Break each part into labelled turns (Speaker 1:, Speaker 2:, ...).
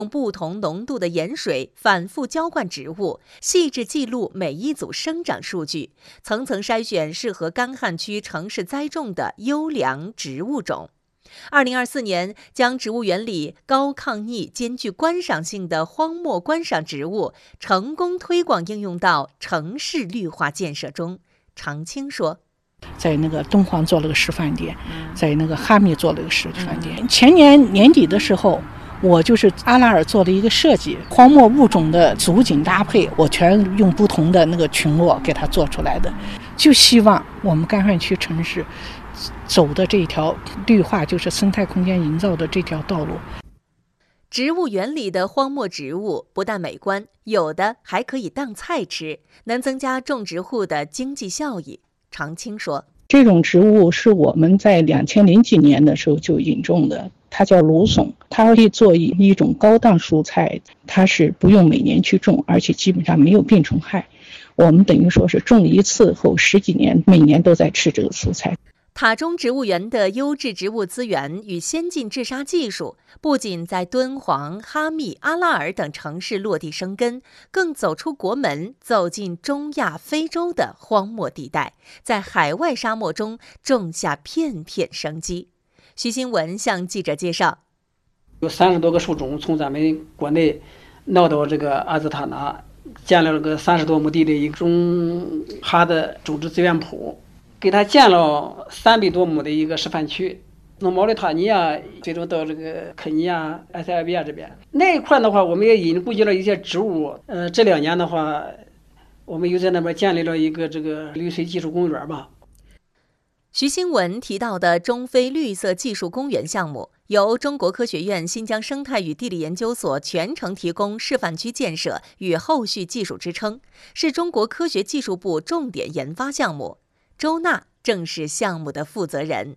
Speaker 1: 用不同浓度的盐水反复浇灌植物，细致记录每一组生长数据，层层筛选适合干旱区城市栽种的优良植物种。2024年，将植物园里高抗逆兼具观赏性的荒漠观赏植物成功推广应用到城市绿化建设中。常青说，
Speaker 2: 在那个敦煌做了个示范点，在那个哈密做了个示范点。前年年底的时候，我就是阿拉尔做了一个设计，荒漠物种的组景搭配，我全用不同的那个群落给它做出来的，就希望我们干旱区城市走的这条绿化，就是生态空间营造的这条道路。
Speaker 1: 植物园里的荒漠植物不但美观，有的还可以当菜吃，能增加种植户的经济效益。常青说，
Speaker 2: 这种植物是我们在2000几年的时候就引种的，它叫芦笋，它可以做一种高档蔬菜，它是不用每年去种，而且基本上没有病虫害。我们等于说是种一次后10几年，每年都在吃这个蔬菜。
Speaker 1: 塔中植物园的优质植物资源与先进治沙技术，不仅在敦煌、哈密、阿拉尔等城市落地生根，更走出国门，走进中亚、非洲的荒漠地带，在海外沙漠中种下片片生机。徐新文向记者介绍，
Speaker 3: 有30多个树种从咱们国内闹到这个阿兹塔纳，建了个30多亩地的一种哈的种植资源铺，给他建了300多亩的一个示范区，从毛里塔尼亚最终到这个肯尼亚、埃塞俄比亚这边那一块的话，我们也引入了一些植物。这2年的话，我们又在那边建立了一个这个绿水技术公园吧。
Speaker 1: 徐新文提到的中非绿色技术公园项目，由中国科学院新疆生态与地理研究所全程提供示范区建设与后续技术支撑，是中国科学技术部重点研发项目。周娜正是项目的负责人。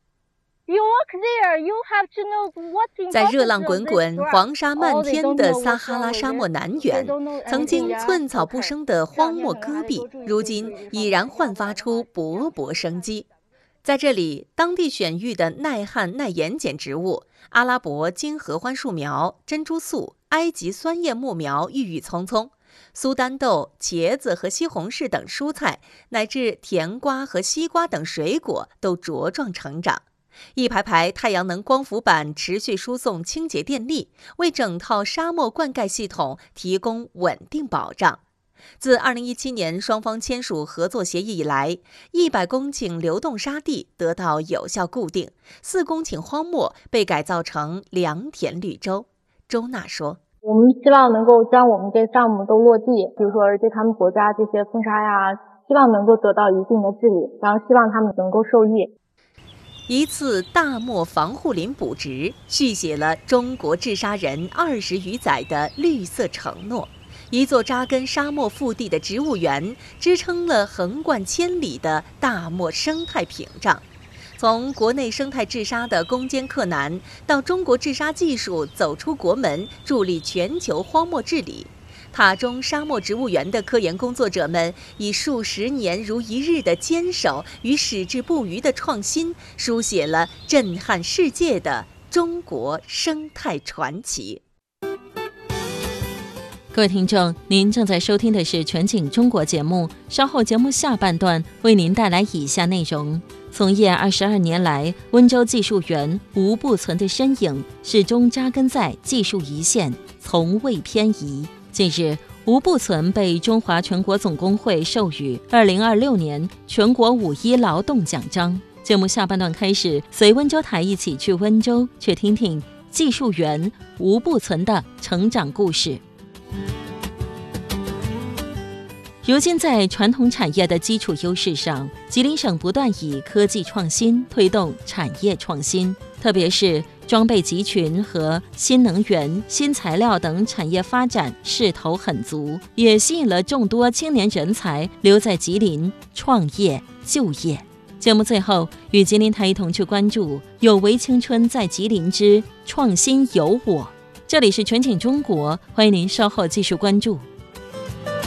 Speaker 1: 在热浪滚滚、黄沙漫天的撒哈拉沙漠南缘，曾经寸草不生的荒漠戈壁，如今已然焕发出勃勃生机。在这里，当地选育的耐旱耐盐碱植物阿拉伯金合欢树苗、珍珠素、埃及酸叶木苗郁郁葱葱，苏丹豆、茄子和西红柿等蔬菜，乃至甜瓜和西瓜等水果都茁壮成长。一排排太阳能光伏板持续输送清洁电力，为整套沙漠灌溉系统提供稳定保障。自2017年双方签署合作协议以来，100公顷流动沙地得到有效固定，4公顷荒漠被改造成良田绿洲。周娜说，
Speaker 4: 我们希望能够将我们这项目都落地，比如说对他们国家这些风沙呀，希望能够得到一定的治理，然后希望他们能够受益。
Speaker 1: 一次大漠防护林补植，续写了中国治沙人20余载的绿色承诺。一座扎根沙漠腹地的植物园，支撑了横贯千里的大漠生态屏障。从国内生态治沙的攻坚克难，到中国治沙技术走出国门，助力全球荒漠治理，塔中沙漠植物园的科研工作者们以数十年如一日的坚守与矢志不渝的创新，书写了震撼世界的中国生态传奇。
Speaker 5: 各位听众，您正在收听的是全景中国节目，稍后节目下半段为您带来以下内容。从业22年来，温州技术园吴步存的身影始终扎根在技术一线，从未偏移。近日，吴步存被中华全国总工会授予2026年全国5·1劳动奖章。节目下半段开始，随温州台一起去温州，去听听技术员吴步存的成长故事。如今在传统产业的基础优势上，吉林省不断以科技创新推动产业创新，特别是装备集群和新能源、新材料等产业发展势头很足，也吸引了众多青年人才留在吉林创业就业。节目最后，与吉林台一同去关注有为青春在吉林之创新有我。这里是全景中国，欢迎您稍后继续关注。